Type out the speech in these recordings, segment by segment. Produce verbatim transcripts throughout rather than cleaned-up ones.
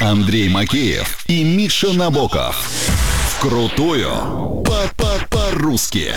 Андрей Макеев и Миша Набоков. Крутую по-по-по-русски.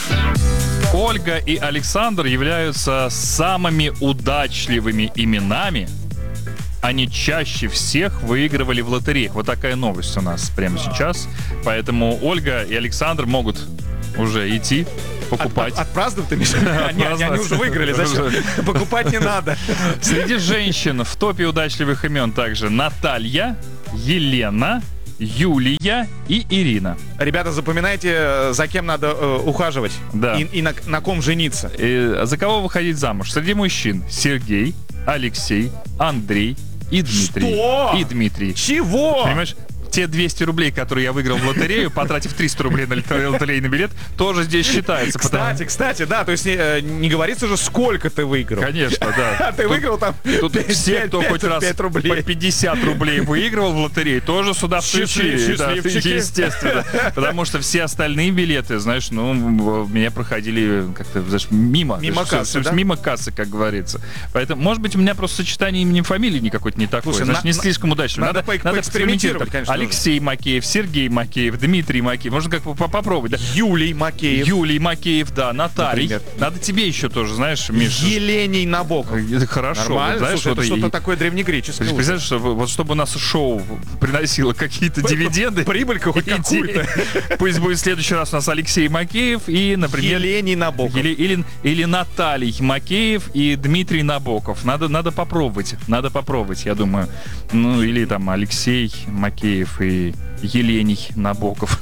Ольга и Александр являются самыми удачливыми именами. Они чаще всех выигрывали в лотереях. Вот такая новость у нас прямо сейчас. Поэтому Ольга и Александр могут уже идти покупать. От, отпраздновать, ты, Миша? Они, они уже выиграли, зачем? Покупать не надо. Среди женщин в топе удачливых имен также Наталья, Елена, Юлия и Ирина. Ребята, запоминайте, за кем надо э, ухаживать. Да. И, и на, на ком жениться. И за кого выходить замуж? Среди мужчин Сергей, Алексей, Андрей и Дмитрий. Что? И Дмитрий. Чего? Понимаешь? Те двести рублей, которые я выиграл в лотерею, потратив триста рублей на лотерейный билет, тоже здесь считается. Кстати, потому... кстати, да, то есть не, не говорится же, сколько ты выиграл. Конечно, да. А ты тут, выиграл там Тут пять, все, пять, кто пять, хоть раз рублей. по пятьдесят рублей выигрывал в лотерее, тоже сюда включили. Да, естественно. Потому что все остальные билеты, знаешь, ну, меня проходили как-то, знаешь, мимо. Мимо кассы, да? Мимо кассы, как говорится. Поэтому, может быть, у меня просто сочетание имени и фамилии не какое-то не такое. Слушай, знаешь, на, не слишком удачно. Надо, надо, надо поэкспериментировать, конечно. Алексей Макеев, Сергей Макеев, Дмитрий Макеев. Можно как бы попробовать, да? Юлий Макеев. Юлий Макеев, да. Наталья. Например. Надо тебе еще тоже, знаешь, Миша. Еленей Набоков. Хорошо. Нормально, знаешь, слушай, вот это и... что-то такое древнегреческое. Ты представляешь, что, вот чтобы у нас шоу приносило какие-то дивиденды. Прибыль хоть какую-то. Пусть будет в следующий раз у нас Алексей Макеев и, например... Еленей Набоков. Или, или, или Наталья Макеев и Дмитрий Набоков. Надо, надо попробовать. Надо попробовать, я думаю. Ну, или там Алексей Макеев и Елений Набоков.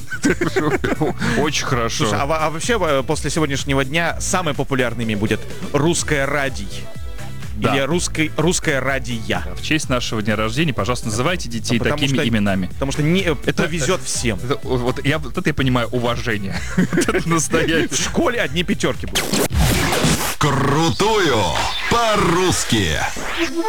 Очень хорошо. Слушай, а, а вообще после сегодняшнего дня самый популярный мем будет «Русское радий». Да. Или русской, «Русское радия». В честь нашего дня рождения, пожалуйста, называйте детей Ну, потому такими что- именами. Потому что не, Это- повезет всем. Это, вот, я, вот это я понимаю уважение. Это настоящее. В школе одни пятерки будут. Крутую по-русски.